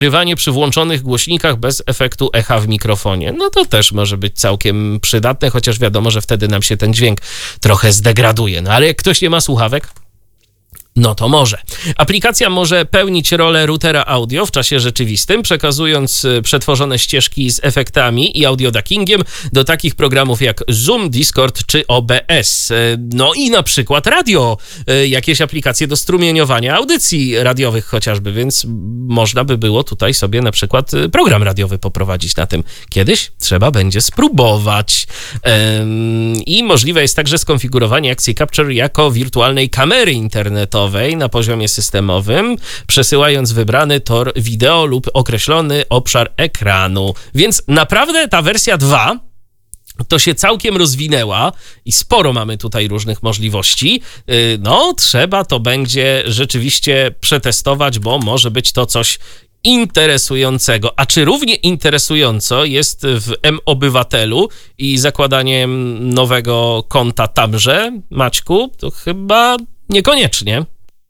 nagrywanie przy włączonych głośnikach bez efektu echa w mikrofonie. No to też może być całkiem przydatne, chociaż wiadomo, że wtedy nam się ten dźwięk trochę zdegraduje. No ale jak ktoś nie ma słuchawek, no to może. Aplikacja może pełnić rolę routera audio w czasie rzeczywistym, przekazując przetworzone ścieżki z efektami i audioduckingiem do takich programów jak Zoom, Discord czy OBS. No i na przykład radio, jakieś aplikacje do strumieniowania audycji radiowych chociażby, więc można by było tutaj sobie na przykład program radiowy poprowadzić na tym. Kiedyś trzeba będzie spróbować. I możliwe jest także skonfigurowanie akcji Capture jako wirtualnej kamery internetowej na poziomie systemowym, przesyłając wybrany tor wideo lub określony obszar ekranu. Więc naprawdę ta wersja 2 to się całkiem rozwinęła i sporo mamy tutaj różnych możliwości. No, trzeba to będzie rzeczywiście przetestować, bo może być to coś interesującego. A czy równie interesująco jest w M-Obywatelu i zakładaniem nowego konta tamże, Maćku? To chyba niekoniecznie.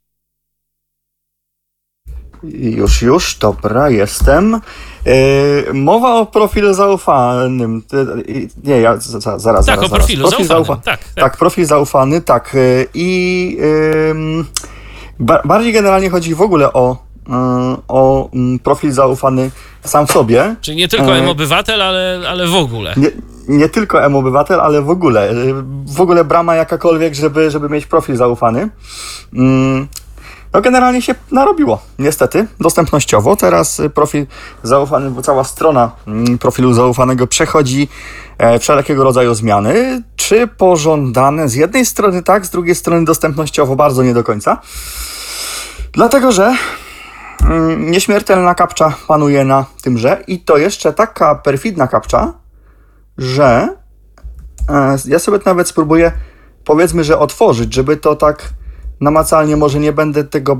Już, dobra, jestem. Mowa o profilu zaufanym. Nie, ja zaraz. Tak, o profilu zaufanym. Tak, profil zaufany, tak. I bardziej generalnie chodzi w ogóle o profil zaufany sam w sobie. Czyli nie tylko M-Obywatel, ale w ogóle. Nie tylko M-Obywatel, ale w ogóle. W ogóle brama jakakolwiek, żeby mieć profil zaufany. No generalnie się narobiło, niestety, dostępnościowo. Teraz profil zaufany, bo cała strona profilu zaufanego przechodzi wszelkiego rodzaju zmiany. Czy pożądane? Z jednej strony tak, z drugiej strony dostępnościowo bardzo nie do końca. Dlatego, że nieśmiertelna kapcza panuje na tymże i to jeszcze taka perfidna kapcza, że ja sobie nawet spróbuję, powiedzmy, że otworzyć, żeby to tak namacalnie, może nie będę tego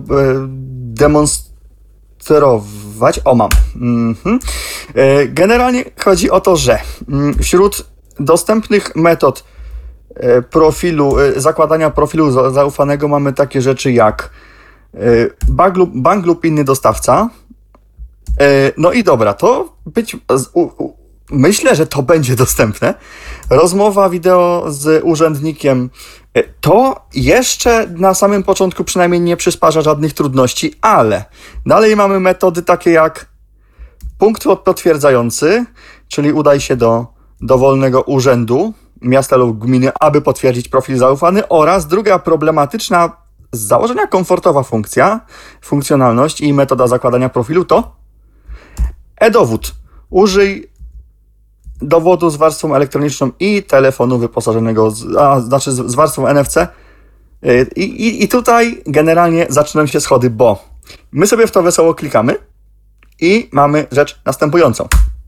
demonstrować. O, mam. Generalnie chodzi o to, że wśród dostępnych metod zakładania profilu zaufanego mamy takie rzeczy jak bank lub inny dostawca. No i dobra, to myślę, że to będzie dostępne. Rozmowa wideo z urzędnikiem. To jeszcze na samym początku przynajmniej nie przysparza żadnych trudności, ale dalej mamy metody takie jak punkt potwierdzający, czyli udaj się do dowolnego urzędu miasta lub gminy, aby potwierdzić profil zaufany, oraz druga problematyczna z założenia komfortowa funkcjonalność i metoda zakładania profilu to e-dowód. Użyj dowodu z warstwą elektroniczną i telefonu wyposażonego, z warstwą NFC. I tutaj generalnie zaczynają się schody, bo my sobie w to wesoło klikamy i mamy rzecz następującą.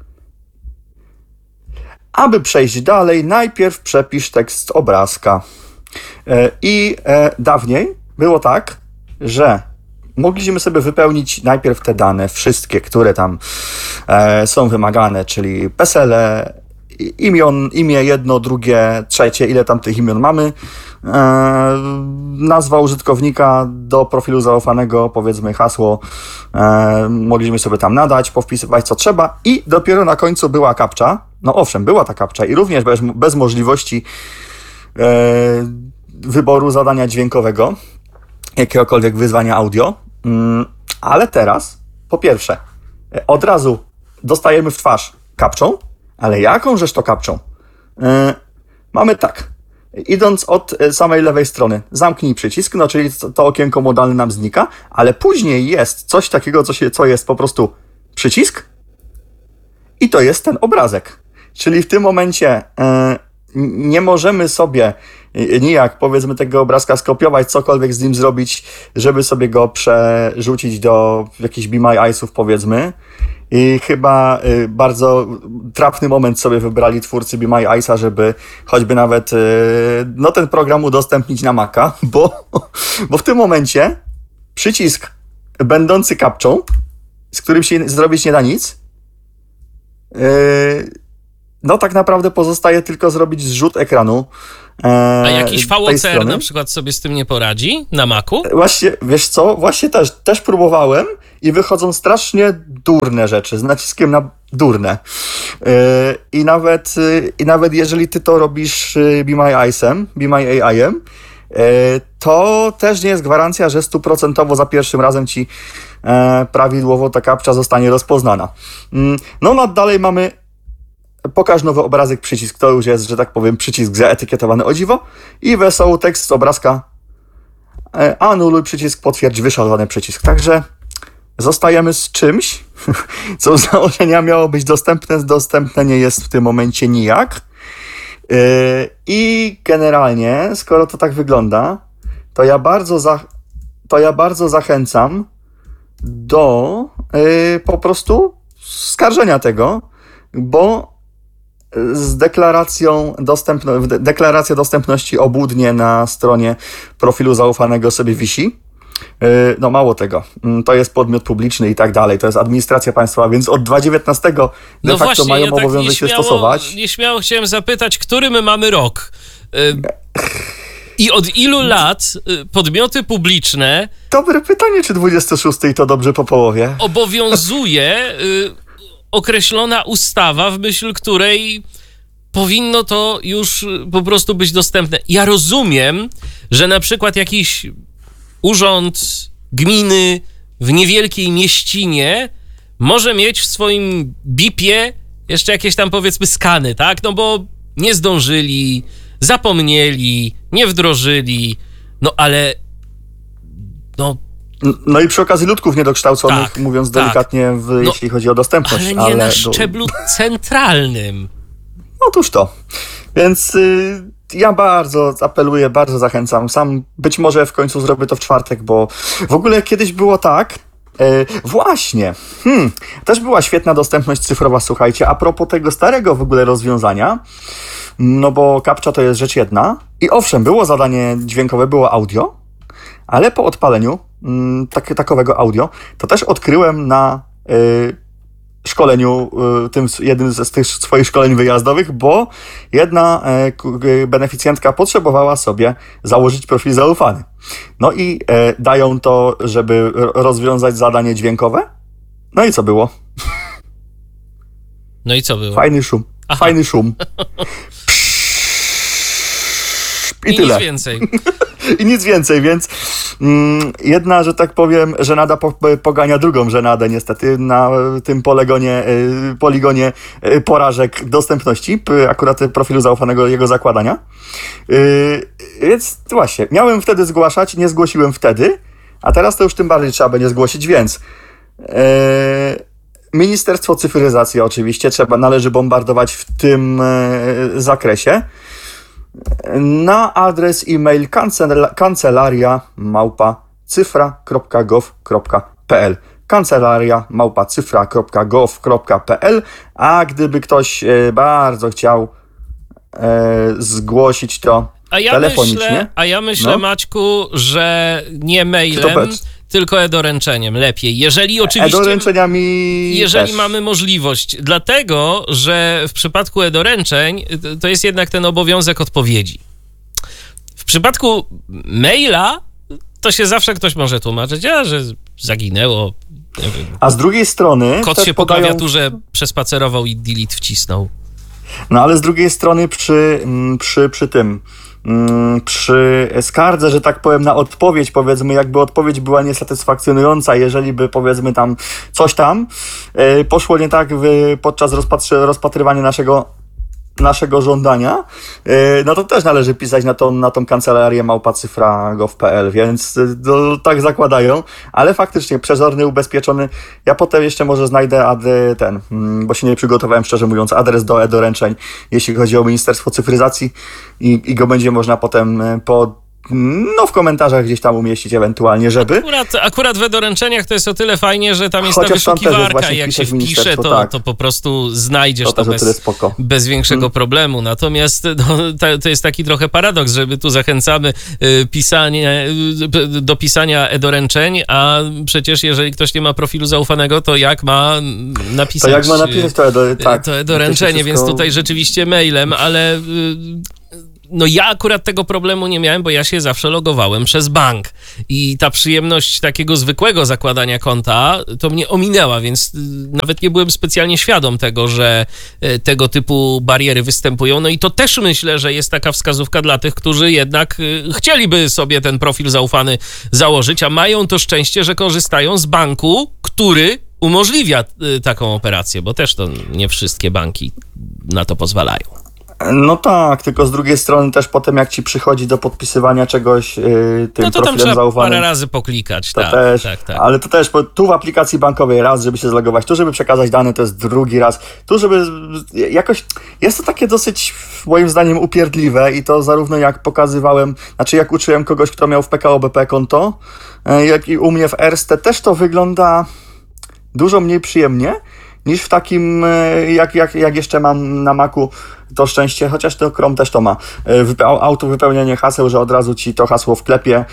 Aby przejść dalej, najpierw przepisz tekst obrazka. Dawniej było tak, że mogliśmy sobie wypełnić najpierw te dane, wszystkie, które tam są wymagane, czyli PESEL, imię jedno, drugie, trzecie, ile tam tych imion mamy, nazwa użytkownika do profilu zaufanego, powiedzmy hasło, mogliśmy sobie tam nadać, powpisywać co trzeba i dopiero na końcu była kapcza. No owszem, była ta kapcza i również bez możliwości wyboru zadania dźwiękowego, jakiegokolwiek wyzwania audio, ale teraz, po pierwsze, od razu dostajemy w twarz kapczą, ale jakążeż to kapczą? Mamy tak, idąc od samej lewej strony, zamknij przycisk, no czyli to okienko modalne nam znika, ale później jest coś takiego, co jest po prostu przycisk i to jest ten obrazek. Czyli w tym momencie nie możemy sobie nijak, powiedzmy, tego obrazka skopiować, cokolwiek z nim zrobić, żeby sobie go przerzucić do jakichś Be My Eyesów, powiedzmy. I chyba bardzo trafny moment sobie wybrali twórcy Be My Eyesa, żeby choćby nawet ten program udostępnić na Maca, bo w tym momencie przycisk będący kapczą, z którym się zrobić nie da nic, no tak naprawdę pozostaje tylko zrobić zrzut ekranu. A jakiś VOCR na przykład sobie z tym nie poradzi na Macu? Właśnie, wiesz co, właśnie też próbowałem i wychodzą strasznie durne rzeczy, z naciskiem na durne. I nawet jeżeli ty to robisz Be My AI-em, to też nie jest gwarancja, że 100% za pierwszym razem ci prawidłowo ta kapcza zostanie rozpoznana. No dalej mamy pokaż nowy obrazek, przycisk, to już jest, że tak powiem, przycisk zaetykietowany o dziwo i wesoły tekst z obrazka anuluj przycisk, potwierdź wyszalony przycisk. Także zostajemy z czymś, co z założenia miało być dostępne nie jest w tym momencie nijak. I generalnie, skoro to tak wygląda, to ja bardzo zachęcam do po prostu skarżenia tego, bo z deklaracja dostępności obłudnie na stronie profilu zaufanego sobie wisi. No mało tego, to jest podmiot publiczny i tak dalej, to jest administracja państwowa, więc od 2019 de facto właśnie, mają obowiązek się stosować. Nieśmiało chciałem zapytać, który my mamy rok i od ilu lat podmioty publiczne... Dobre pytanie, czy 26 i to dobrze po połowie? Obowiązuje określona ustawa, w myśl której powinno to już po prostu być dostępne. Ja rozumiem, że na przykład jakiś urząd gminy w niewielkiej mieścinie może mieć w swoim BIP-ie jeszcze jakieś tam, powiedzmy, skany, tak? No bo nie zdążyli, zapomnieli, nie wdrożyli, no ale no i przy okazji ludków niedokształconych, tak, mówiąc delikatnie, jeśli chodzi o dostępność. Ale nie na szczeblu centralnym. Otóż to. Więc ja bardzo apeluję, bardzo zachęcam. Sam być może w końcu zrobię to w czwartek, bo w ogóle kiedyś było tak, właśnie, też była świetna dostępność cyfrowa, słuchajcie, a propos tego starego w ogóle rozwiązania, no bo kapcza to jest rzecz jedna i owszem, było zadanie dźwiękowe, było audio, ale po odpaleniu takowego audio, to też odkryłem na szkoleniu, jednym z tych swoich szkoleń wyjazdowych, bo jedna beneficjentka potrzebowała sobie założyć profil zaufany. No i dają to, żeby rozwiązać zadanie dźwiękowe. No i co było? No i co było? Fajny szum. Aha. Fajny szum. I tyle. Nic więcej. I nic więcej, więc jedna, że tak powiem, żenada pogania drugą żenadę niestety na tym poligonie porażek dostępności, akurat profilu zaufanego, jego zakładania. Więc właśnie, miałem wtedy zgłaszać, nie zgłosiłem wtedy, a teraz to już tym bardziej trzeba będzie zgłosić, więc Ministerstwo Cyfryzacji oczywiście należy bombardować w tym zakresie. Na adres e-mail kancelaria@cyfra.gov.pl kancelaria@cyfra.gov.pl. A gdyby ktoś bardzo chciał zgłosić to telefonicznie. Ja myślę, Maćku, że nie mailem, tylko e-doręczeniem lepiej. Jeżeli oczywiście e-doręczeniami też mamy możliwość. Dlatego, że w przypadku e-doręczeń to jest jednak ten obowiązek odpowiedzi. W przypadku maila to się zawsze ktoś może tłumaczyć, że zaginęło. A z drugiej strony kot się po klawiaturze przespacerował i delete wcisnął. No ale z drugiej strony przy skardze, że tak powiem, na odpowiedź, powiedzmy, jakby odpowiedź była niesatysfakcjonująca, jeżeli by, powiedzmy, tam coś tam poszło nie tak podczas rozpatrywania naszego żądania, no to też należy pisać na tą kancelarię @cyfra.gov.pl, więc tak zakładają, ale faktycznie przezorny, ubezpieczony, ja potem jeszcze może znajdę bo się nie przygotowałem, szczerze mówiąc, adres do e-doręczeń, jeśli chodzi o Ministerstwo Cyfryzacji i go będzie można potem no w komentarzach gdzieś tam umieścić ewentualnie, żeby. Akurat we doręczeniach to jest o tyle fajnie, że tam jest ta wyszukiwarka i jak się wpisze, to po prostu znajdziesz to bez większego problemu. Natomiast to jest taki trochę paradoks, żeby tu zachęcamy do pisania e-doręczeń, a przecież jeżeli ktoś nie ma profilu zaufanego, to jak ma napisać to e-doręczenie, więc tutaj rzeczywiście mailem, ale no ja akurat tego problemu nie miałem, bo ja się zawsze logowałem przez bank i ta przyjemność takiego zwykłego zakładania konta to mnie ominęła, więc nawet nie byłem specjalnie świadom tego, że tego typu bariery występują. No i to też myślę, że jest taka wskazówka dla tych, którzy jednak chcieliby sobie ten profil zaufany założyć, a mają to szczęście, że korzystają z banku, który umożliwia taką operację, bo też to nie wszystkie banki na to pozwalają. No tak, tylko z drugiej strony też potem jak ci przychodzi do podpisywania czegoś tym to tam trzeba zaufanym, parę razy poklikać. Tak. Ale to też tu w aplikacji bankowej raz, żeby się zlogować, tu żeby przekazać dane, to jest drugi raz, tu żeby jakoś, jest to takie dosyć moim zdaniem upierdliwe i to zarówno jak pokazywałem, znaczy jak uczyłem kogoś, kto miał w PKO BP konto, jak i u mnie w Erste też to wygląda dużo mniej przyjemnie niż w takim, jak jeszcze mam na Macu to szczęście, chociaż to Chrome też to ma. Auto wypełnienie haseł, że od razu ci to hasło wklepie,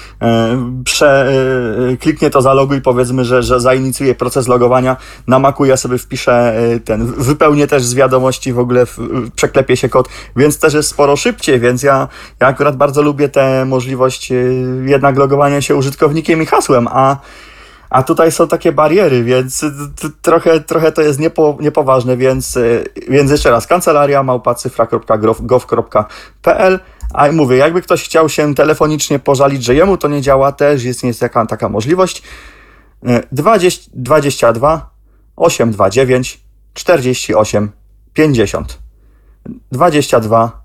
kliknie to zaloguj, powiedzmy, że zainicjuje proces logowania. Na Macu ja sobie wpiszę wypełnię też z wiadomości, w ogóle przeklepie się kod, więc też jest sporo szybciej, więc ja akurat bardzo lubię tę możliwość jednak logowania się użytkownikiem i hasłem, a tutaj są takie bariery, więc trochę to jest niepoważne, więc jeszcze raz, kancelaria@cyfra.gov.pl, a mówię, jakby ktoś chciał się telefonicznie pożalić, że jemu to nie działa, też jest taka możliwość. 22 829 48 50 22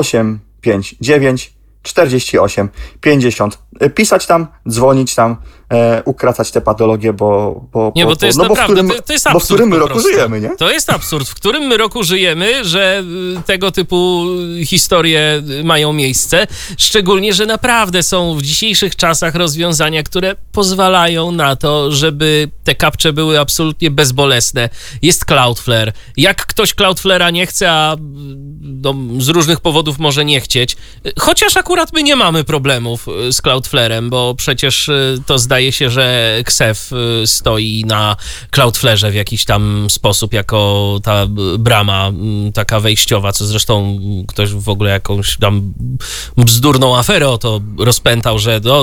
859 48 50. Pisać tam, dzwonić tam, ukracać te patologie, bo to jest naprawdę, to jest absurd, w którym my roku żyjemy, nie? To jest absurd, w którym my roku żyjemy, że tego typu historie mają miejsce, szczególnie, że naprawdę są w dzisiejszych czasach rozwiązania, które pozwalają na to, żeby te kapcze były absolutnie bezbolesne. Jest Cloudflare. Jak ktoś Cloudflare'a nie chce, a z różnych powodów może nie chcieć, chociaż akurat my nie mamy problemów z Cloudflarem, bo przecież to zdaje się, że Ksef stoi na Cloudflarze w jakiś tam sposób jako ta brama taka wejściowa, co zresztą ktoś w ogóle jakąś tam bzdurną aferę o to rozpętał,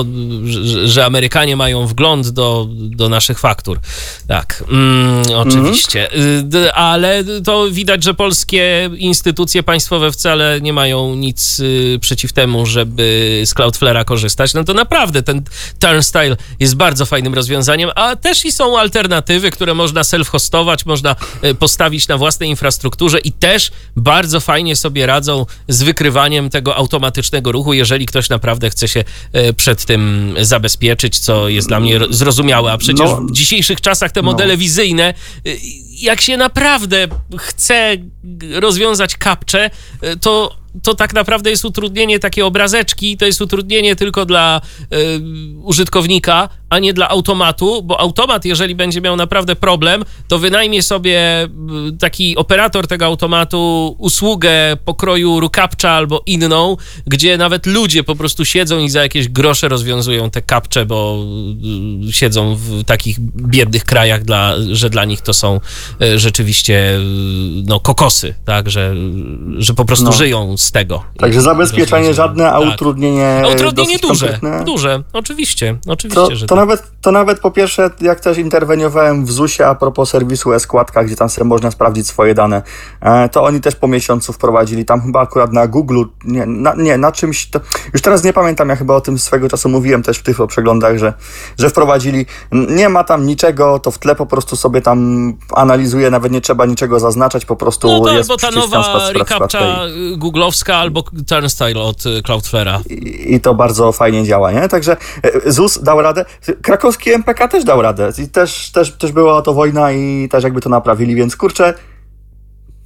że Amerykanie mają wgląd do naszych faktur. Tak, oczywiście. Ale to widać, że polskie instytucje państwowe wcale nie mają nic przeciw temu, żeby z Cloudflare'a korzystać. No to naprawdę ten Turnstile jest bardzo fajnym rozwiązaniem, a też i są alternatywy, które można self-hostować, można postawić na własnej infrastrukturze i też bardzo fajnie sobie radzą z wykrywaniem tego automatycznego ruchu, jeżeli ktoś naprawdę chce się przed tym zabezpieczyć, co jest dla mnie zrozumiałe, a przecież w dzisiejszych czasach te modele wizyjne, jak się naprawdę chce rozwiązać kapczę, to tak naprawdę jest utrudnienie, takie obrazeczki, to jest utrudnienie tylko dla użytkownika, a nie dla automatu, bo automat, jeżeli będzie miał naprawdę problem, to wynajmie sobie taki operator tego automatu usługę pokroju RuCAPTCHA albo inną, gdzie nawet ludzie po prostu siedzą i za jakieś grosze rozwiązują te kapcze, bo siedzą w takich biednych krajach, że dla nich to są rzeczywiście kokosy, tak, że po prostu żyją z tego. Także zabezpieczenie żadne, a utrudnienie duże. Oczywiście, że to nawet po pierwsze, jak też interweniowałem w ZUS-ie a propos serwisu e-składka, gdzie tam sobie można sprawdzić swoje dane, to oni też po miesiącu wprowadzili, tam chyba akurat na Google, na czymś, to już teraz nie pamiętam, ja chyba o tym swego czasu mówiłem też w tych przeglądach, że wprowadzili, nie ma tam niczego, to w tle po prostu sobie tam analizuje, nawet nie trzeba niczego zaznaczać, po prostu jest bo ta nowa ReCAPTCHA googlowska albo Turnstile od Cloudflare'a. I to bardzo fajnie działa, nie? Także ZUS dał radę, krakowski MPK też dał radę i też była o to wojna i też jakby to naprawili, więc kurczę,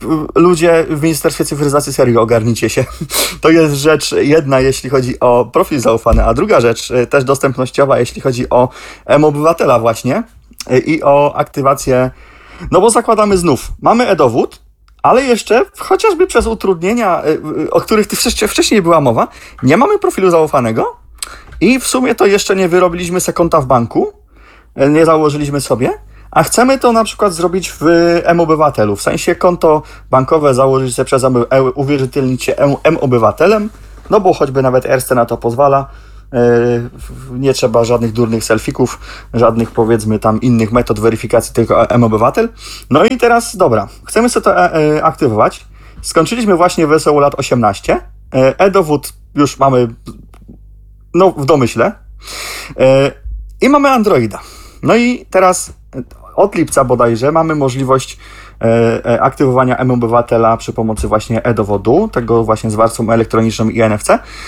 ludzie w Ministerstwie Cyfryzacji serio ogarnijcie się. To jest rzecz jedna, jeśli chodzi o profil zaufany, a druga rzecz też dostępnościowa, jeśli chodzi o mObywatela właśnie i o aktywację, no bo zakładamy znów, mamy e-dowód, ale jeszcze chociażby przez utrudnienia, o których wcześniej była mowa, nie mamy profilu zaufanego i w sumie to jeszcze nie wyrobiliśmy sobie konta w banku, nie założyliśmy sobie, a chcemy to na przykład zrobić w mObywatelu, w sensie konto bankowe założyć sobie przez uwierzytelnić się mObywatelem, no bo choćby nawet Erste na to pozwala, nie trzeba żadnych durnych selfików, żadnych powiedzmy tam innych metod weryfikacji, tylko mObywatel. No i teraz, dobra, chcemy sobie to aktywować. Skończyliśmy właśnie wesoło lat 18. E-dowód już mamy no w domyśle. I mamy Androida. No i teraz od lipca bodajże mamy możliwość aktywowania mObywatela przy pomocy właśnie e-dowodu, tego właśnie z warstwą elektroniczną i NFC.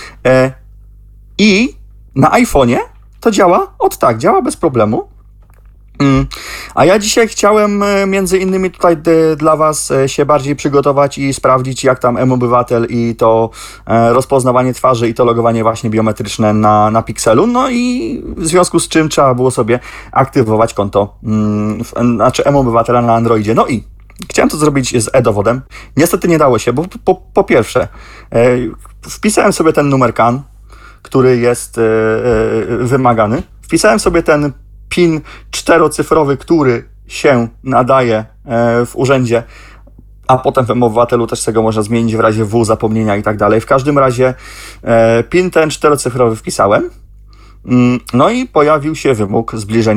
I na iPhone'ie to działa działa bez problemu. A ja dzisiaj chciałem między innymi tutaj dla Was się bardziej przygotować i sprawdzić, jak tam mObywatel i to rozpoznawanie twarzy i to logowanie właśnie biometryczne na Pixelu. No i w związku z czym trzeba było sobie aktywować konto, znaczy mObywatela na Androidzie. No i chciałem to zrobić z e-dowodem. Niestety nie dało się, bo po pierwsze wpisałem sobie ten numer CAN, który jest wymagany. Wpisałem sobie ten PIN 4-cyfrowy, który się nadaje w urzędzie, a potem w mObywatelu też tego można zmienić w razie zapomnienia i tak dalej. W każdym razie PIN ten 4-cyfrowy wpisałem. No i pojawił się wymóg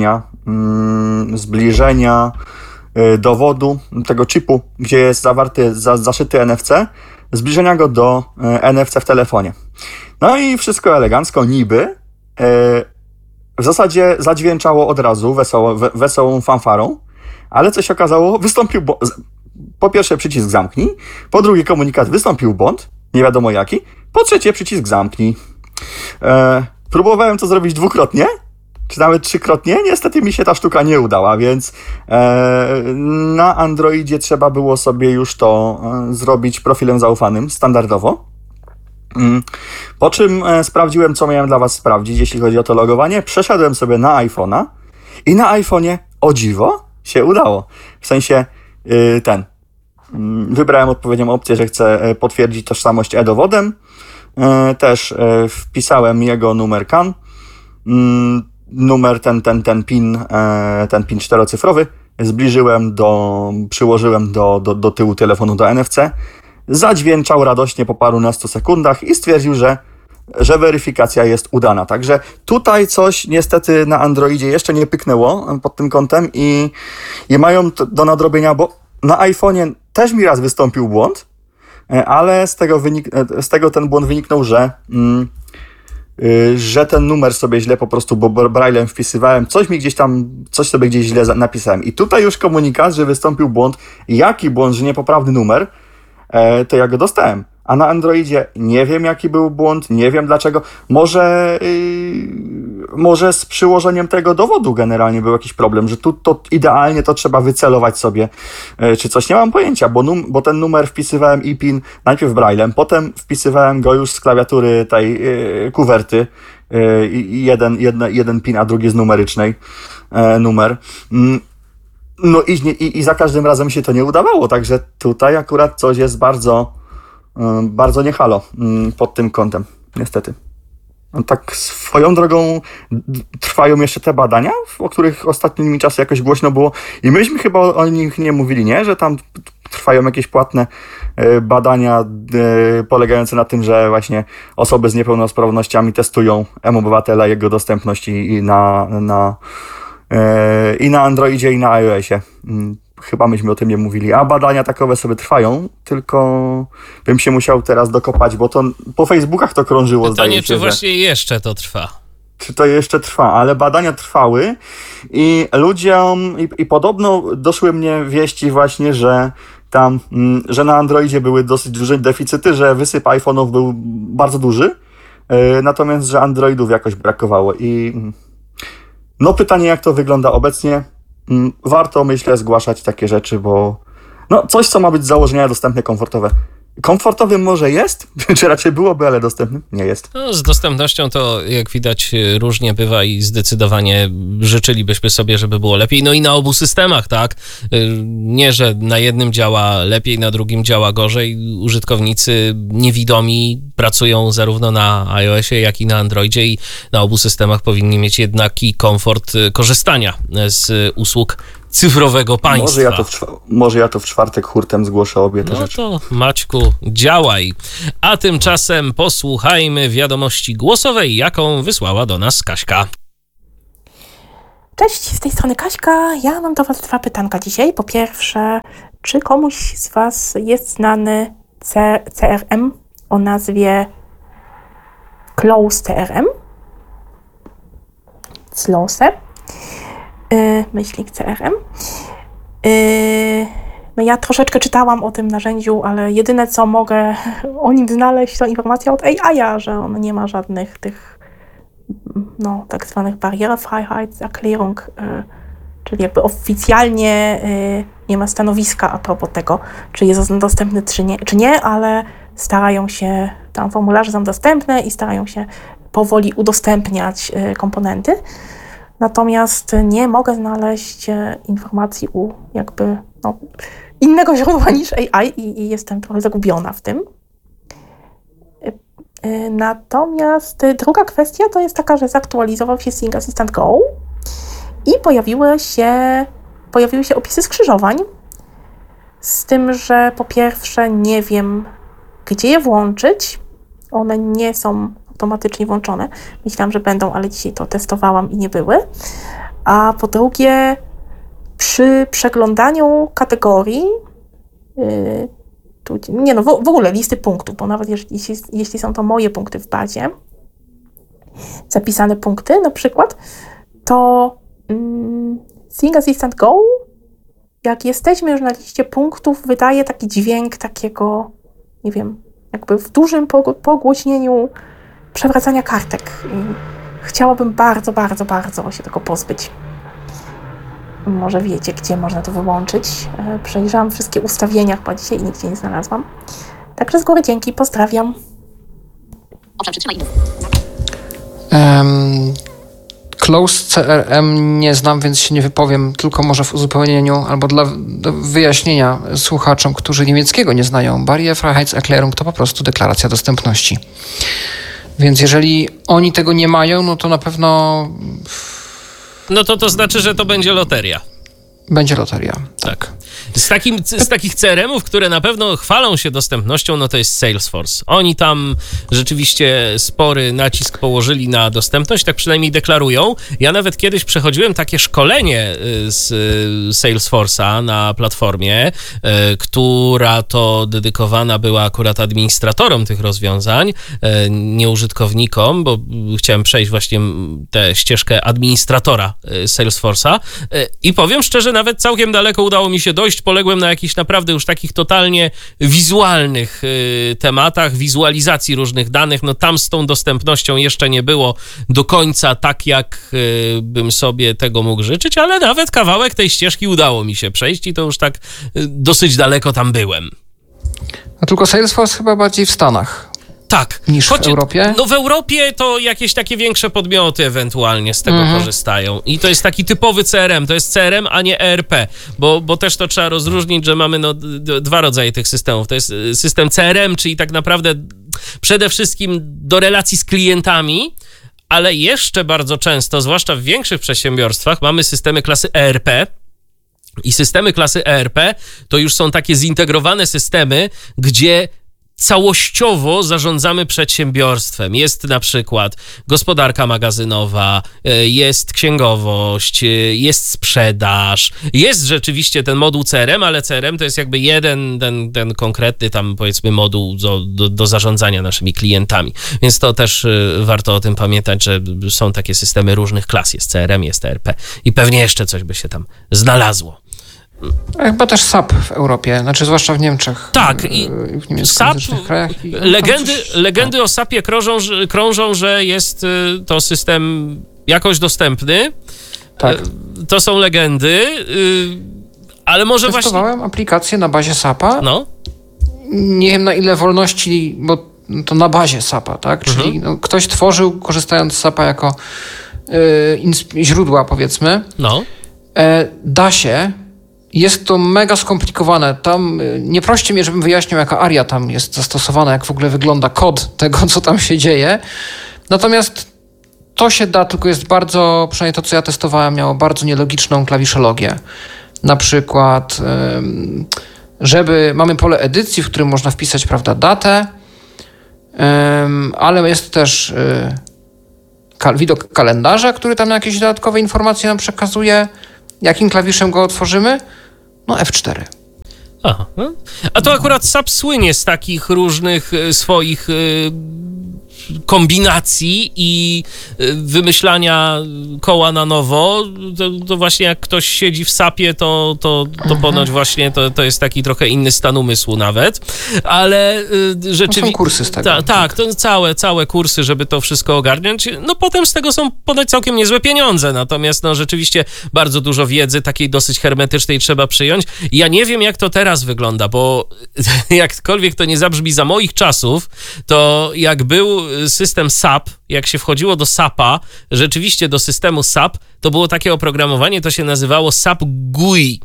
zbliżenia dowodu, tego chipu, gdzie jest zaszyty NFC, zbliżenia go do NFC w telefonie. No i wszystko elegancko, niby. W zasadzie zadźwięczało od razu wesołą fanfarą, ale co się okazało, wystąpił po pierwsze przycisk zamknij, po drugie komunikat wystąpił błąd, nie wiadomo jaki, po trzecie przycisk zamknij. Próbowałem to zrobić dwukrotnie, czy nawet trzykrotnie, niestety mi się ta sztuka nie udała, więc na Androidzie trzeba było sobie już to zrobić profilem zaufanym, standardowo. Po czym sprawdziłem, co miałem dla Was sprawdzić, jeśli chodzi o to logowanie. Przeszedłem sobie na iPhone'a i na iPhone'ie, o dziwo, się udało. W sensie wybrałem odpowiednią opcję, że chcę potwierdzić tożsamość e-dowodem. Też wpisałem jego numer CAN, numer ten PIN 4-cyfrowy, przyłożyłem do tyłu telefonu do NFC. Zadźwięczał radośnie po parunastu sekundach i stwierdził, że weryfikacja jest udana. Także tutaj coś niestety na Androidzie jeszcze nie pyknęło pod tym kątem i mają do nadrobienia, bo na iPhone'ie też mi raz wystąpił błąd, ale z tego ten błąd wyniknął, że ten numer sobie źle po prostu, bo braillem wpisywałem, coś sobie gdzieś źle napisałem. I tutaj już komunikat, że wystąpił błąd. Jaki błąd, że niepoprawny numer, to ja go dostałem. A na Androidzie nie wiem, jaki był błąd, nie wiem dlaczego. Może z przyłożeniem tego dowodu generalnie był jakiś problem, że tu to idealnie to trzeba wycelować sobie, czy coś. Nie mam pojęcia, bo ten numer wpisywałem i PIN najpierw braillem, potem wpisywałem go już z klawiatury tej kuwerty, jeden PIN, a drugi z numerycznej numer. No i za każdym razem się to nie udawało, także tutaj akurat coś jest bardzo nie halo pod tym kątem, niestety. No tak swoją drogą trwają jeszcze te badania, o których ostatnimi czasy jakoś głośno było i myśmy chyba o nich nie mówili, nie? Że tam trwają jakieś płatne badania polegające na tym, że właśnie osoby z niepełnosprawnościami testują mObywatela, jego dostępność i na Androidzie, i na iOSie. Chyba myśmy o tym nie mówili, a badania takowe sobie trwają, tylko bym się musiał teraz dokopać, bo to po Facebookach to krążyło, zdaje się. Pytanie, czy właśnie jeszcze to trwa? Czy to jeszcze trwa, ale badania trwały i ludziom, i podobno doszły mnie wieści właśnie, że że na Androidzie były dosyć duże deficyty, że wysyp iPhone'ów był bardzo duży, natomiast, że Androidów jakoś brakowało i no pytanie, jak to wygląda obecnie. Warto, myślę, zgłaszać takie rzeczy, bo No, coś, co ma być z założenia dostępne, komfortowe. Komfortowym może jest, czy raczej byłoby, ale dostępnym nie jest. No, z dostępnością to, jak widać, różnie bywa i zdecydowanie życzylibyśmy sobie, żeby było lepiej. No i na obu systemach, tak? Nie, że na jednym działa lepiej, na drugim działa gorzej. Użytkownicy niewidomi pracują zarówno na iOSie, jak i na Androidzie i na obu systemach powinni mieć jednaki komfort korzystania z usług cyfrowego państwa. Może ja to w czwartek hurtem zgłoszę obie te rzeczy. No to Maćku, działaj. A tymczasem posłuchajmy wiadomości głosowej, jaką wysłała do nas Kaśka. Cześć, z tej strony Kaśka. Ja mam do Was 2 pytanka dzisiaj. Po pierwsze, czy komuś z Was jest znany CRM o nazwie Close CRM? Close. Myślnik CRM. No ja troszeczkę czytałam o tym narzędziu, ale jedyne co mogę o nim znaleźć to informacja od AI, że on nie ma żadnych tych tak zwanych Barrierefreiheitserklärung, czyli jakby oficjalnie nie ma stanowiska a propos tego, czy jest on dostępny czy nie, ale starają się, tam formularze są dostępne i starają się powoli udostępniać komponenty. Natomiast nie mogę znaleźć informacji u jakby innego źródła niż AI i jestem trochę zagubiona w tym. Natomiast druga kwestia to jest taka, że zaktualizował się Sing Assistant Go i pojawiły się opisy skrzyżowań, z tym, że po pierwsze nie wiem, gdzie je włączyć. One nie są automatycznie włączone. Myślałam, że będą, ale dzisiaj to testowałam i nie były. A po drugie, przy przeglądaniu kategorii, w ogóle listy punktów, bo nawet jeśli są to moje punkty w bazie, zapisane punkty na przykład, to Sing Assistant Go, jak jesteśmy już na liście punktów, wydaje taki dźwięk takiego, nie wiem, jakby w dużym pogłośnieniu przewracania kartek. Chciałabym bardzo, bardzo, bardzo się tego pozbyć. Może wiecie, gdzie można to wyłączyć. Przejrzałam wszystkie ustawienia chyba dzisiaj i nigdzie nie znalazłam. Także z góry dzięki, pozdrawiam. Close CRM nie znam, więc się nie wypowiem, tylko może w uzupełnieniu albo do wyjaśnienia słuchaczom, którzy niemieckiego nie znają. Barrierefreiheitserklärung to po prostu deklaracja dostępności. Więc jeżeli oni tego nie mają, no to na pewno... No to znaczy, że to będzie loteria. Będzie loteria, tak. Z takich CRM-ów, które na pewno chwalą się dostępnością, no to jest Salesforce. Oni tam rzeczywiście spory nacisk położyli na dostępność, tak przynajmniej deklarują. Ja nawet kiedyś przechodziłem takie szkolenie z Salesforce'a na platformie, która to dedykowana była akurat administratorom tych rozwiązań, nie użytkownikom, bo chciałem przejść właśnie tę ścieżkę administratora Salesforce'a i powiem szczerze, nawet całkiem daleko udało mi się dojść. Poległem na jakichś naprawdę już takich totalnie wizualnych tematach, wizualizacji różnych danych. No tam z tą dostępnością jeszcze nie było do końca tak, jak bym sobie tego mógł życzyć, ale nawet kawałek tej ścieżki udało mi się przejść i to już tak dosyć daleko tam byłem. A tylko Salesforce chyba bardziej w Stanach. Tak. Niż w Europie? No w Europie to jakieś takie większe podmioty ewentualnie z tego korzystają. I to jest taki typowy CRM. To jest CRM, a nie ERP. Bo też to trzeba rozróżnić, że mamy dwa rodzaje tych systemów. To jest system CRM, czyli tak naprawdę przede wszystkim do relacji z klientami, ale jeszcze bardzo często, zwłaszcza w większych przedsiębiorstwach, mamy systemy klasy ERP. I systemy klasy ERP to już są takie zintegrowane systemy, gdzie całościowo zarządzamy przedsiębiorstwem. Jest na przykład gospodarka magazynowa, jest księgowość, jest sprzedaż, jest rzeczywiście ten moduł CRM, ale CRM to jest jakby jeden, ten konkretny tam powiedzmy moduł do zarządzania naszymi klientami. Więc to też warto o tym pamiętać, że są takie systemy różnych klas. Jest CRM, jest ERP i pewnie jeszcze coś by się tam znalazło. Chyba też SAP w Europie, znaczy zwłaszcza w Niemczech. Tak, i w SAP, krajach. legendy o SAP-ie krążą, że jest to system jakoś dostępny. Tak. To są legendy, Ale może Testowałem aplikację na bazie SAP-a. No. Nie wiem na ile wolności, bo to na bazie SAP-a, tak? Czyli ktoś tworzył, korzystając z SAP-a jako źródła, powiedzmy. No. Da się. Jest to mega skomplikowane. Tam nie proście mnie, żebym wyjaśnił, jaka aria tam jest zastosowana, jak w ogóle wygląda kod tego, co tam się dzieje. Natomiast to się da, tylko jest bardzo, przynajmniej to, co ja testowałem, miało bardzo nielogiczną klawiszologię. Na przykład, mamy pole edycji, w którym można wpisać, prawda, datę, ale jest też widok kalendarza, który tam jakieś dodatkowe informacje nam przekazuje. Jakim klawiszem go otworzymy? No F4. Aha. A to akurat SAP słynie z takich różnych swoich kombinacji i wymyślania koła na nowo. To właśnie jak ktoś siedzi w SAP-ie, to ponoć właśnie to jest taki trochę inny stan umysłu nawet, ale rzeczywiście... Są kursy z tego. Tak, to całe kursy, żeby to wszystko ogarniać. No potem z tego są ponoć całkiem niezłe pieniądze, natomiast no rzeczywiście bardzo dużo wiedzy takiej dosyć hermetycznej trzeba przyjąć. Ja nie wiem, jak to teraz wygląda, bo jakkolwiek to nie zabrzmi za moich czasów, to jak był system SAP, jak się wchodziło do SAP-a, rzeczywiście do systemu SAP, to było takie oprogramowanie, to się nazywało SAP GUI.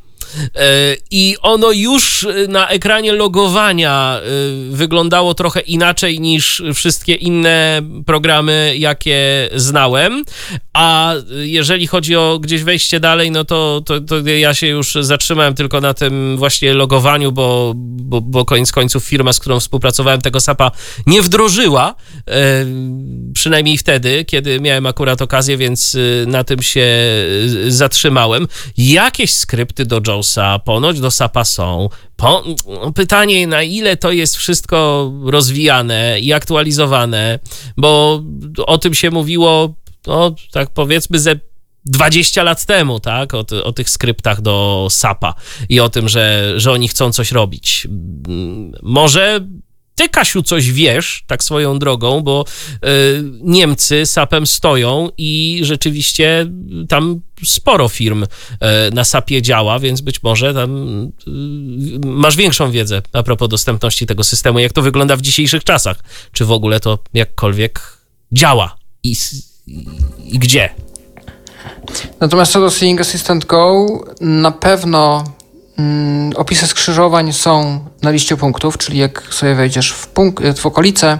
I ono już na ekranie logowania wyglądało trochę inaczej niż wszystkie inne programy, jakie znałem, a jeżeli chodzi o gdzieś wejście dalej, no to ja się już zatrzymałem tylko na tym właśnie logowaniu, bo koniec końców firma, z którą współpracowałem, tego SAP-a nie wdrożyła, przynajmniej wtedy, kiedy miałem akurat okazję, więc na tym się zatrzymałem. Jakieś skrypty do JAWSa, ponoć do SAP-a są. Pytanie, na ile to jest wszystko rozwijane i aktualizowane, bo o tym się mówiło, no tak powiedzmy, ze 20 lat temu, tak, o tych skryptach do SAP-a i o tym, że oni chcą coś robić. Może ty, Kasiu, coś wiesz, tak swoją drogą, bo Niemcy SAP-em stoją i rzeczywiście tam sporo firm na SAP-ie działa, więc być może tam masz większą wiedzę a propos dostępności tego systemu, jak to wygląda w dzisiejszych czasach. Czy w ogóle to jakkolwiek działa i gdzie? Natomiast co do Seeing Assistant Go, na pewno opisy skrzyżowań są na liście punktów, czyli jak sobie wejdziesz w okolice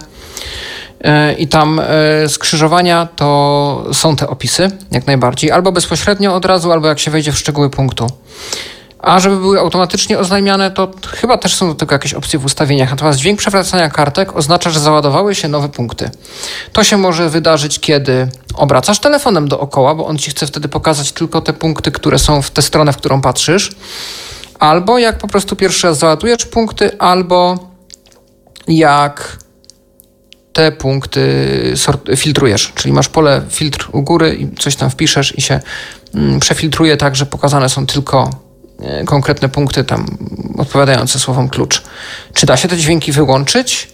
i tam skrzyżowania, to są te opisy jak najbardziej, albo bezpośrednio od razu, albo jak się wejdzie w szczegóły punktu. A żeby były automatycznie oznajmiane, to chyba też są do tego jakieś opcje w ustawieniach. Natomiast dźwięk przewracania kartek oznacza, że załadowały się nowe punkty. To się może wydarzyć, kiedy obracasz telefonem dookoła, bo on ci chce wtedy pokazać tylko te punkty, które są w tę stronę, w którą patrzysz. Albo jak po prostu pierwszy raz załadujesz punkty, albo jak te punkty filtrujesz. Czyli masz pole filtr u góry i coś tam wpiszesz i się przefiltruje tak, że pokazane są tylko konkretne punkty tam odpowiadające słowom klucz. Czy da się te dźwięki wyłączyć?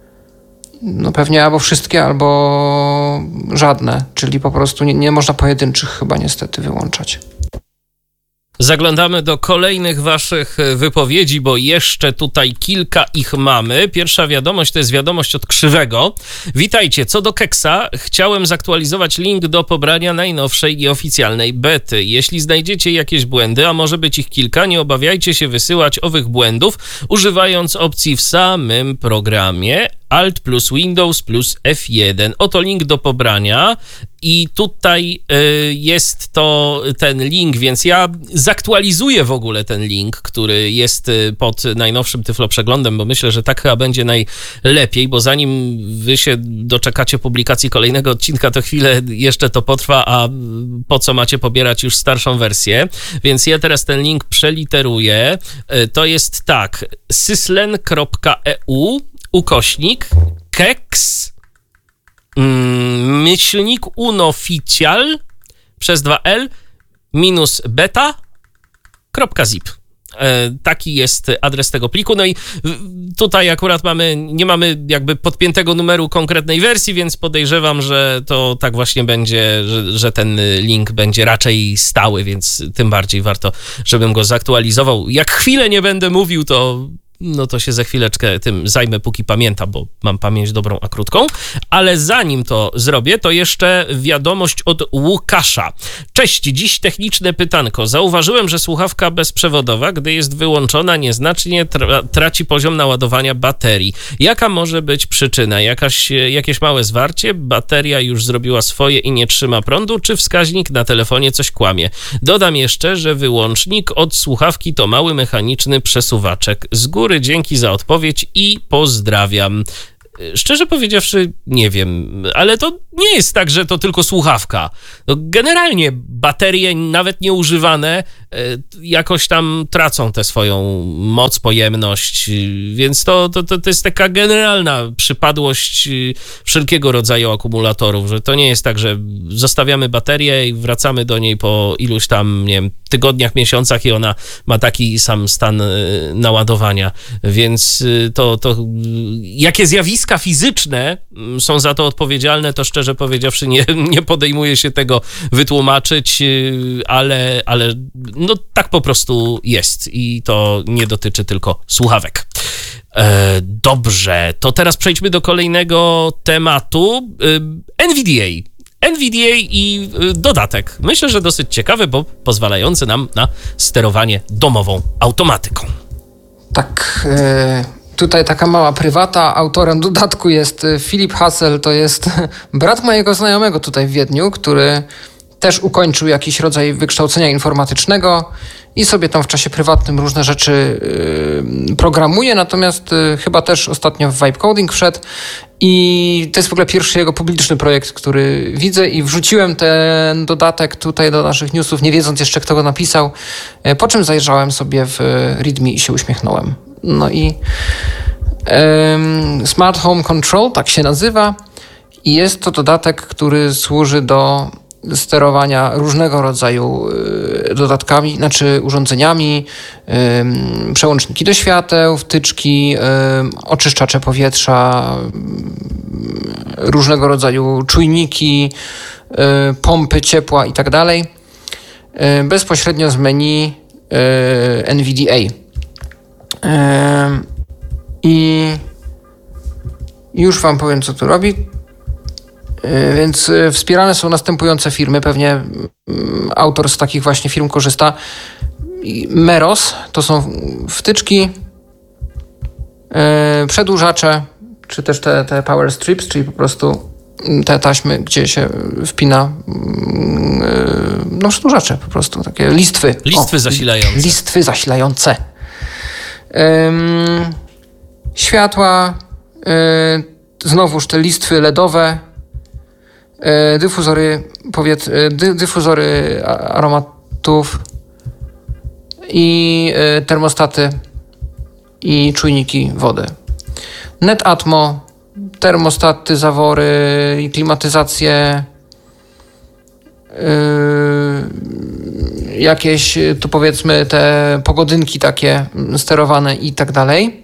No pewnie albo wszystkie, albo żadne. Czyli po prostu nie można pojedynczych chyba niestety wyłączać. Zaglądamy do kolejnych waszych wypowiedzi, bo jeszcze tutaj kilka ich mamy. Pierwsza wiadomość to jest wiadomość od Krzywego. Witajcie, co do Keksa, chciałem zaktualizować link do pobrania najnowszej i oficjalnej bety. Jeśli znajdziecie jakieś błędy, a może być ich kilka, nie obawiajcie się wysyłać owych błędów, używając opcji w samym programie Alt plus Windows plus F1. Oto link do pobrania i tutaj jest to ten link, więc ja zaktualizuję w ogóle ten link, który jest pod najnowszym Tyflo Przeglądem, bo myślę, że tak chyba będzie najlepiej, bo zanim wy się doczekacie publikacji kolejnego odcinka, to chwilę jeszcze to potrwa, a po co macie pobierać już starszą wersję, więc ja teraz ten link przeliteruję. To jest tak, syslen.eu /keks /unoficial przez 2L -beta.zip. Taki jest adres tego pliku. No i tutaj akurat nie mamy jakby podpiętego numeru konkretnej wersji, więc podejrzewam, że to tak właśnie będzie, że ten link będzie raczej stały, więc tym bardziej warto, żebym go zaktualizował. Jak chwilę nie będę mówił, to się za chwileczkę tym zajmę, póki pamiętam, bo mam pamięć dobrą, a krótką. Ale zanim to zrobię, to jeszcze wiadomość od Łukasza. Cześć, dziś techniczne pytanko. Zauważyłem, że słuchawka bezprzewodowa, gdy jest wyłączona, nieznacznie traci poziom naładowania baterii. Jaka może być przyczyna? Jakieś małe zwarcie? Bateria już zrobiła swoje i nie trzyma prądu? Czy wskaźnik na telefonie coś kłamie? Dodam jeszcze, że wyłącznik od słuchawki to mały mechaniczny przesuwaczek. Z góry dzięki za odpowiedź i pozdrawiam. Szczerze powiedziawszy, nie wiem, ale to nie jest tak, że to tylko słuchawka. No, generalnie baterie, nawet nieużywane, jakoś tam tracą tę swoją moc, pojemność, więc to jest taka generalna przypadłość wszelkiego rodzaju akumulatorów, że to nie jest tak, że zostawiamy baterię i wracamy do niej po iluś tam, nie wiem, tygodniach, miesiącach i ona ma taki sam stan naładowania, więc to jakie zjawiska fizyczne są za to odpowiedzialne, to szczerze powiedziawszy nie podejmuję się tego wytłumaczyć, ale no tak po prostu jest i to nie dotyczy tylko słuchawek. Dobrze, to teraz przejdźmy do kolejnego tematu. NVDA i dodatek. Myślę, że dosyć ciekawy, bo pozwalający nam na sterowanie domową automatyką. Tak, tutaj taka mała prywata. Autorem dodatku jest Filip Hassel, to jest brat mojego znajomego tutaj w Wiedniu, który też ukończył jakiś rodzaj wykształcenia informatycznego i sobie tam w czasie prywatnym różne rzeczy programuje, natomiast chyba też ostatnio w Vibe Coding wszedł i to jest w ogóle pierwszy jego publiczny projekt, który widzę i wrzuciłem ten dodatek tutaj do naszych newsów, nie wiedząc jeszcze, kto go napisał, po czym zajrzałem sobie w README i się uśmiechnąłem. No i Smart Home Control, tak się nazywa i jest to dodatek, który służy do sterowania różnego rodzaju dodatkami, znaczy urządzeniami, przełączniki do świateł, wtyczki, oczyszczacze powietrza, różnego rodzaju czujniki, pompy ciepła i tak dalej, bezpośrednio z menu NVDA. I już wam powiem, co tu robi. Więc wspierane są następujące firmy, pewnie autor z takich właśnie firm korzysta. Meros to są wtyczki, przedłużacze, czy też te power strips, czyli po prostu te taśmy, gdzie się wpina przedłużacze po prostu, takie listwy. Listwy zasilające. Listwy zasilające. Światła, znowuż te listwy LEDowe, dyfuzory aromatów i termostaty i czujniki wody. Netatmo, termostaty, zawory i klimatyzacje, jakieś tu powiedzmy te pogodynki takie sterowane i tak dalej.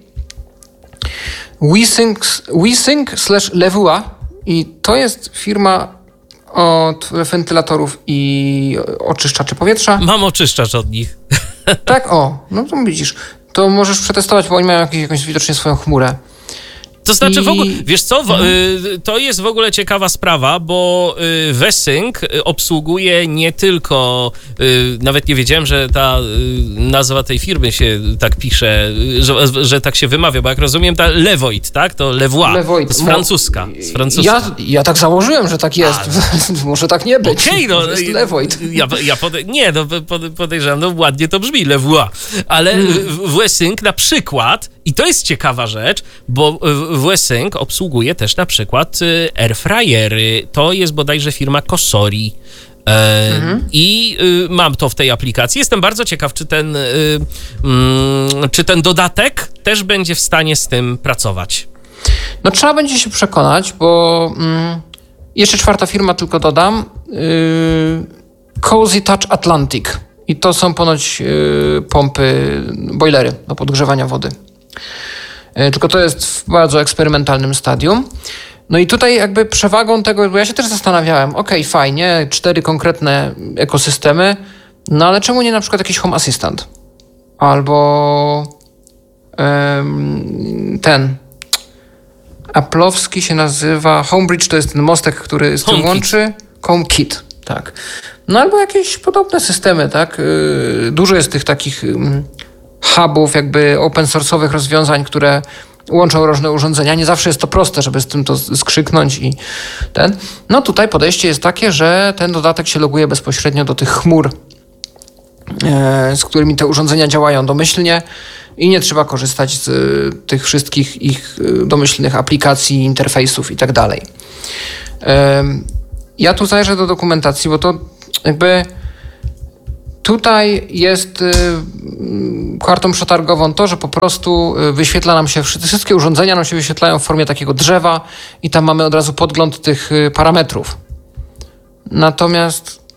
WeSync/Levua i to jest firma od wentylatorów i oczyszczaczy powietrza. Mam oczyszczacz od nich. Tak, no to widzisz. To możesz przetestować, bo oni mają jakąś widocznie swoją chmurę. To znaczy w ogóle, wiesz co, to jest w ogóle ciekawa sprawa, bo WeSync obsługuje nie tylko, nawet nie wiedziałem, że ta nazwa tej firmy się tak pisze, że tak się wymawia, bo jak rozumiem, ta Levoit, tak? To Levoit, to jest francuska. Ja tak założyłem, że tak jest. Może tak nie być. Okej, no. To jest Levoit. Podejrzewam, no ładnie to brzmi, Levoit. Ale WeSync na przykład, i to jest ciekawa rzecz, bo WeSync obsługuje też na przykład airfryery. To jest bodajże firma Cosori. I mam to w tej aplikacji. Jestem bardzo ciekaw, czy ten dodatek też będzie w stanie z tym pracować. No trzeba będzie się przekonać, bo jeszcze czwarta firma, tylko dodam. Cozy Touch Atlantic. I to są ponoć pompy, bojlery do podgrzewania wody. Tylko to jest w bardzo eksperymentalnym stadium. No i tutaj jakby przewagą tego, bo ja się też zastanawiałem, fajnie, 4 konkretne ekosystemy, no ale czemu nie na przykład jakiś Home Assistant? Albo ten Apple'owski się nazywa HomeBridge, to jest ten mostek, który z tym łączy. HomeKit, tak. No albo jakieś podobne systemy, tak? Dużo jest tych takich hubów, jakby open source'owych rozwiązań, które łączą różne urządzenia. Nie zawsze jest to proste, żeby z tym to skrzyknąć i ten. No tutaj podejście jest takie, że ten dodatek się loguje bezpośrednio do tych chmur, z którymi te urządzenia działają domyślnie i nie trzeba korzystać z tych wszystkich ich domyślnych aplikacji, interfejsów i tak dalej. Ja tu zajrzę do dokumentacji, bo to jakby tutaj jest kartą przetargową to, że po prostu wyświetla nam się, wszystkie urządzenia nam się wyświetlają w formie takiego drzewa i tam mamy od razu podgląd tych parametrów. Natomiast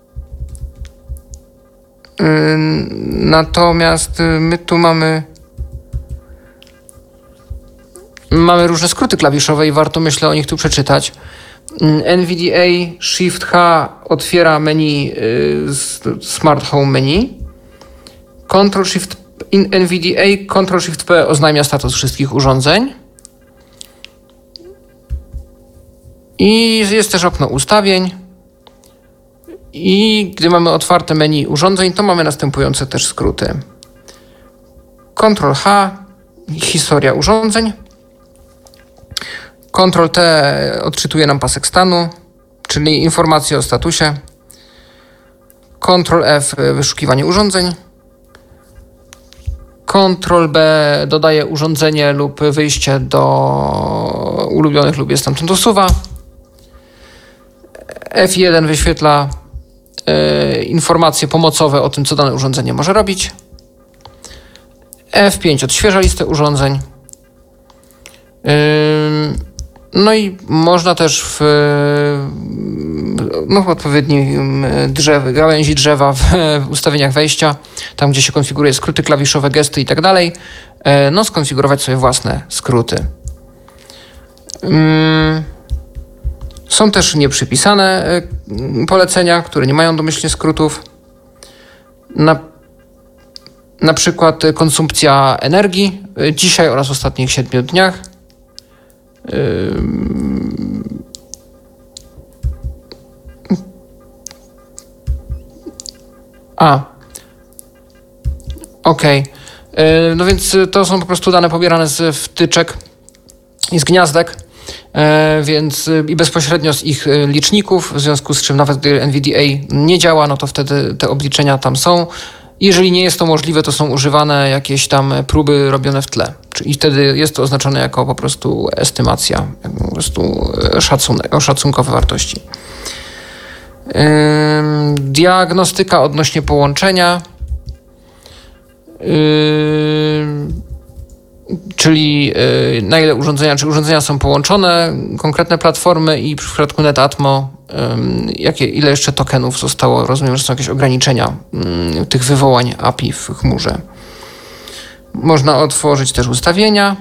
my tu mamy różne skróty klawiszowe i warto, myślę, o nich tu przeczytać. NVDA Shift H otwiera menu Smart Home menu. Ctrl Shift NVDA Ctrl Shift P oznajmia status wszystkich urządzeń. I jest też okno ustawień. I gdy mamy otwarte menu urządzeń, to mamy następujące też skróty. Ctrl H historia urządzeń. Ctrl T odczytuje nam pasek stanu, czyli informacje o statusie. Ctrl F wyszukiwanie urządzeń. Ctrl B dodaje urządzenie lub wyjście do ulubionych lub je stamtąd usuwa. F1 wyświetla informacje pomocowe o tym, co dane urządzenie może robić. F5 odświeża listę urządzeń. No i można też w odpowiednim gałęzi drzewa w ustawieniach wejścia, tam gdzie się konfiguruje skróty klawiszowe, gesty i tak dalej, skonfigurować sobie własne skróty. Są też nieprzypisane polecenia, które nie mają domyślnie skrótów. Na przykład konsumpcja energii dzisiaj oraz w ostatnich 7 dniach. No więc to są po prostu dane pobierane z wtyczek i z gniazdek, więc i bezpośrednio z ich liczników, w związku z czym nawet gdy NVDA nie działa, no to wtedy te obliczenia tam są. Jeżeli nie jest to możliwe, to są używane jakieś tam próby robione w tle. I wtedy jest to oznaczone jako po prostu estymacja, po prostu szacunkowe wartości. Diagnostyka odnośnie połączenia, czyli na ile urządzenia są połączone, konkretne platformy i w przypadku NetAtmo ile jeszcze tokenów zostało, rozumiem, że są jakieś ograniczenia tych wywołań API w chmurze. Można otworzyć też ustawienia.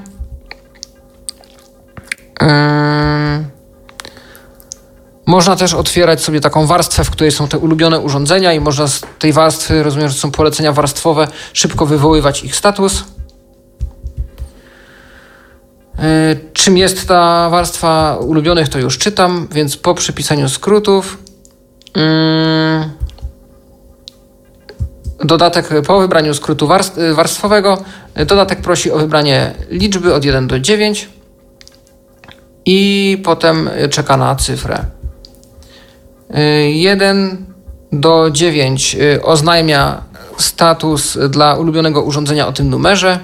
Można też otwierać sobie taką warstwę, w której są te ulubione urządzenia i można z tej warstwy, rozumiem, że są polecenia warstwowe, szybko wywoływać ich status. Czym jest ta warstwa ulubionych, to już czytam, więc po przypisaniu skrótów dodatek po wybraniu skrótu warstwowego dodatek prosi o wybranie liczby od 1 do 9 i potem czeka na cyfrę. 1 do 9 oznajmia status dla ulubionego urządzenia o tym numerze,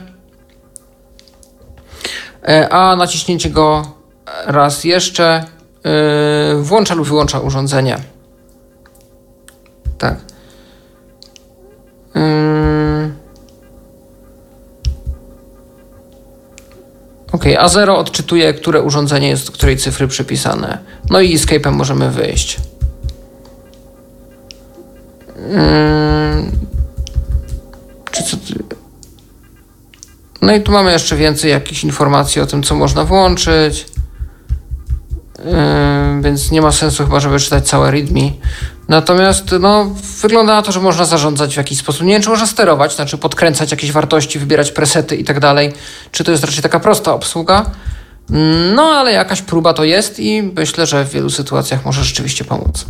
a naciśnięcie go raz jeszcze włącza lub wyłącza urządzenie. Tak. A 0 odczytuje, które urządzenie jest do której cyfry przypisane. No i escape'em możemy wyjść. No i tu mamy jeszcze więcej jakichś informacji o tym, co można włączyć. Więc nie ma sensu chyba, żeby czytać całe readme. Natomiast wygląda na to, że można zarządzać w jakiś sposób. Nie wiem, czy można sterować, znaczy podkręcać jakieś wartości, wybierać presety i tak dalej. Czy to jest raczej taka prosta obsługa? No, ale jakaś próba to jest i myślę, że w wielu sytuacjach może rzeczywiście pomóc.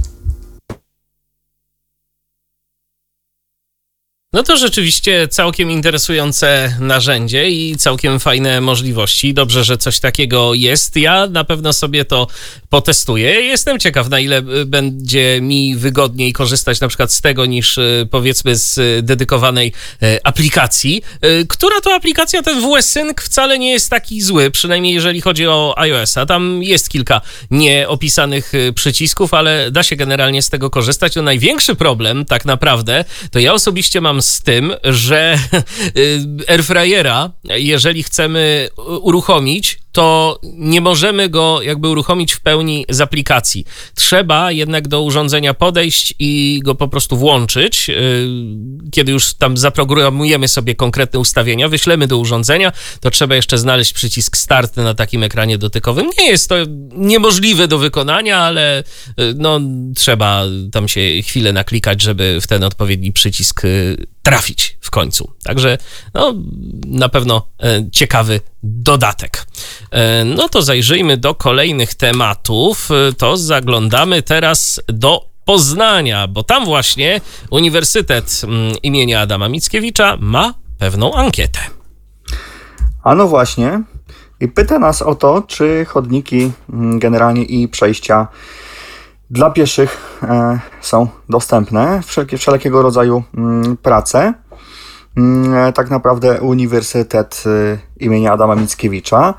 No to rzeczywiście całkiem interesujące narzędzie i całkiem fajne możliwości. Dobrze, że coś takiego jest. Ja na pewno sobie to potestuję. Jestem ciekaw, na ile będzie mi wygodniej korzystać na przykład z tego niż powiedzmy z dedykowanej aplikacji. Która to aplikacja, ten WS-Sync wcale nie jest taki zły, przynajmniej jeżeli chodzi o iOS-a. Tam jest kilka nieopisanych przycisków, ale da się generalnie z tego korzystać. No największy problem tak naprawdę to ja osobiście mam z tym, że Airfryera, jeżeli chcemy uruchomić, to nie możemy go jakby uruchomić w pełni z aplikacji. Trzeba jednak do urządzenia podejść i go po prostu włączyć. Kiedy już tam zaprogramujemy sobie konkretne ustawienia, wyślemy do urządzenia, to trzeba jeszcze znaleźć przycisk start na takim ekranie dotykowym. Nie jest to niemożliwe do wykonania, ale trzeba tam się chwilę naklikać, żeby w ten odpowiedni przycisk trafić w końcu. Także na pewno ciekawy dodatek. No to zajrzyjmy do kolejnych tematów. To zaglądamy teraz do Poznania, bo tam właśnie Uniwersytet imienia Adama Mickiewicza ma pewną ankietę. A no właśnie. I pyta nas o to, czy chodniki generalnie i przejścia dla pieszych są dostępne, wszelkiego rodzaju prace. Tak naprawdę Uniwersytet imienia Adama Mickiewicza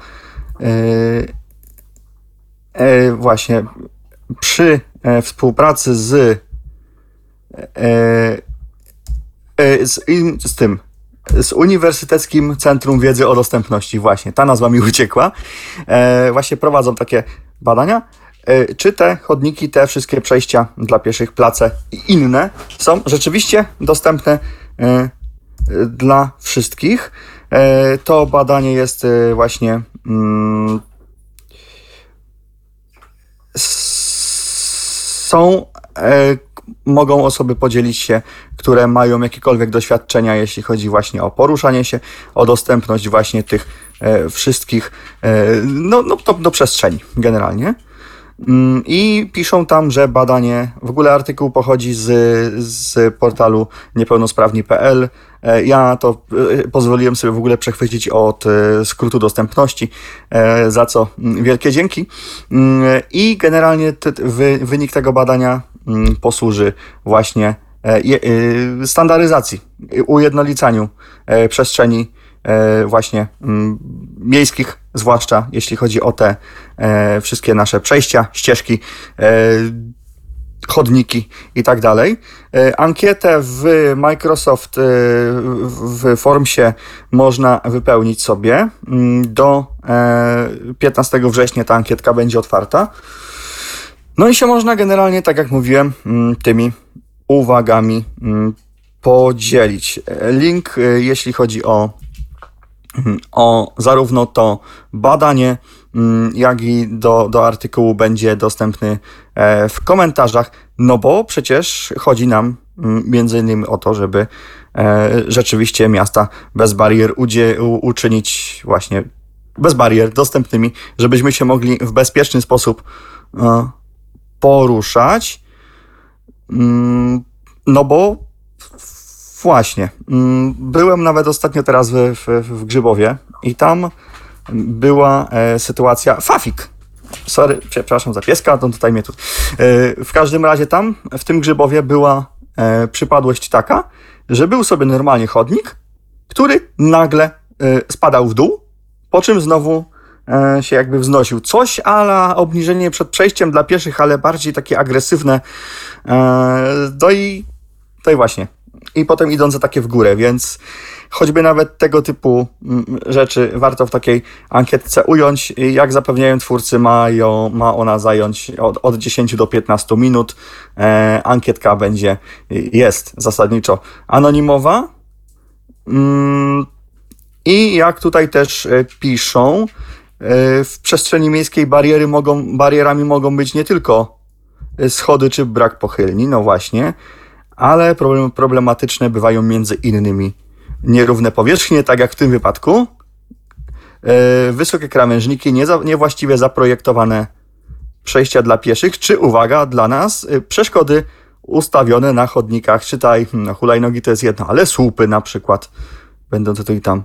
właśnie przy współpracy z Uniwersyteckim Centrum Wiedzy o Dostępności, właśnie, ta nazwa mi uciekła, właśnie prowadzą takie badania, czy te chodniki, te wszystkie przejścia dla pieszych, place i inne są rzeczywiście dostępne dla wszystkich. To badanie jest właśnie mogą osoby podzielić się, które mają jakiekolwiek doświadczenia, jeśli chodzi właśnie o poruszanie się, o dostępność właśnie tych wszystkich do przestrzeni generalnie. I piszą tam, że badanie, w ogóle artykuł pochodzi z portalu niepełnosprawni.pl. Ja to pozwoliłem sobie w ogóle przechwycić od skrótu dostępności, za co wielkie dzięki. I generalnie wynik tego badania posłuży właśnie standaryzacji, ujednolicaniu przestrzeni właśnie miejskich, zwłaszcza jeśli chodzi o te wszystkie nasze przejścia, ścieżki, chodniki i tak dalej. Ankietę w Microsoft w Formsie można wypełnić sobie. Do 15 września ta ankietka będzie otwarta. No i się można generalnie, tak jak mówiłem, tymi uwagami podzielić. Link, jeśli chodzi o zarówno to badanie, jak i do artykułu będzie dostępny w komentarzach, no bo przecież chodzi nam między innymi o to, żeby rzeczywiście miasta bez barier uczynić właśnie bez barier dostępnymi, żebyśmy się mogli w bezpieczny sposób poruszać. No bo właśnie, byłem nawet ostatnio teraz w Grzybowie i tam była sytuacja, Fafik, sorry, przepraszam za pieska, to tutaj mnie tu. W każdym razie tam, w tym Grzybowie była przypadłość taka, że był sobie normalnie chodnik, który nagle spadał w dół, po czym znowu się jakby wznosił. Coś a la obniżenie przed przejściem dla pieszych, ale bardziej takie agresywne. No i właśnie. I potem idące takie w górę, więc choćby nawet tego typu rzeczy warto w takiej ankietce ująć. Jak zapewniają twórcy, ma ona zająć od 10 do 15 minut. Ankietka jest zasadniczo anonimowa. I jak tutaj też piszą, w przestrzeni miejskiej barierami mogą być nie tylko schody czy brak pochylni, no właśnie, ale problematyczne bywają między innymi nierówne powierzchnie, tak jak w tym wypadku, wysokie krawężniki, niewłaściwie zaprojektowane przejścia dla pieszych, czy uwaga, dla nas, przeszkody ustawione na chodnikach, czytaj, hulajnogi to jest jedno, ale słupy na przykład, będące tu i tam.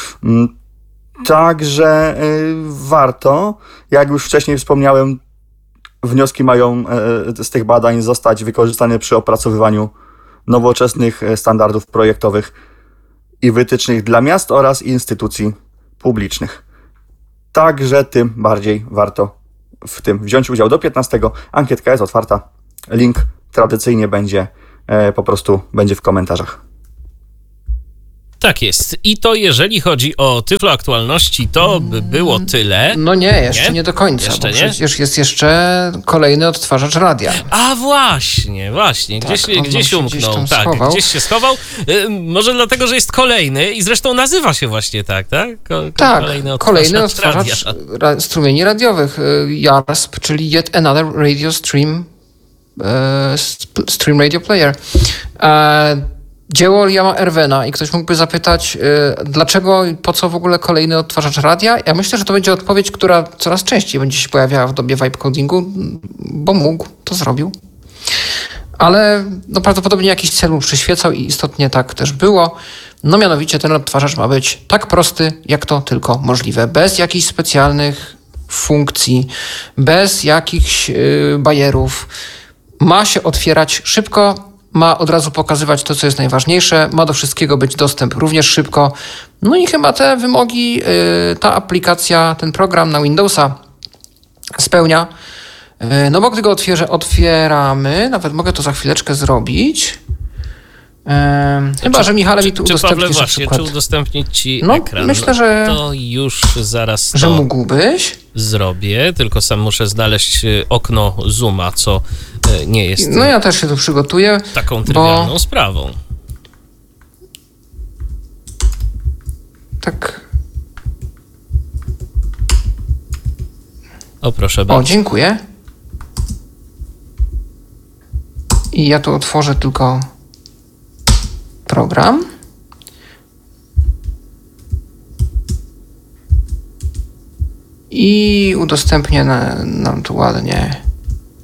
Także warto, jak już wcześniej wspomniałem, wnioski mają z tych badań zostać wykorzystane przy opracowywaniu nowoczesnych standardów projektowych i wytycznych dla miast oraz instytucji publicznych. Także tym bardziej warto w tym wziąć udział do 15. Ankietka jest otwarta. Link tradycyjnie będzie w komentarzach. Tak jest. I to jeżeli chodzi o Tyflo Aktualności, to by było tyle. No nie, jeszcze nie do końca, jeszcze bo nie? przecież jest jeszcze kolejny odtwarzacz radia. A właśnie, gdzieś umknął. Tak, schował. Gdzieś się schował. Może dlatego, że jest kolejny i zresztą nazywa się właśnie tak? Tak, radia. kolejny odtwarzacz strumieni radiowych, JARSP, czyli Yet Another Radio Stream Radio Player. Dzieło Liama Erwena i ktoś mógłby zapytać, dlaczego i po co w ogóle kolejny odtwarzacz radia? Ja myślę, że to będzie odpowiedź, która coraz częściej będzie się pojawiała w dobie vibe codingu, bo mógł, to zrobił. Ale no, prawdopodobnie jakiś cel mu przyświecał i istotnie tak też było. No mianowicie ten odtwarzacz ma być tak prosty, jak to tylko możliwe. Bez jakichś specjalnych funkcji, bez jakichś bajerów. Ma się otwierać szybko, ma od razu pokazywać to, co jest najważniejsze, ma do wszystkiego być dostęp również szybko. No i chyba te wymogi ta aplikacja, ten program na Windowsa spełnia. No bo gdy go otwieramy, nawet mogę to za chwileczkę zrobić. Chyba, że Michale mi tu udostępnisz na przykład. Czy udostępnić ci no, ekran? Myślę, że to już zaraz że mógłbyś. Zrobię, tylko sam muszę znaleźć okno Zooma, co nie jest no ja też się tu przygotuję, taką trywialną sprawą. Tak. O, proszę bardzo. O, dziękuję. I ja tu otworzę tylko program. I udostępnię nam tu ładnie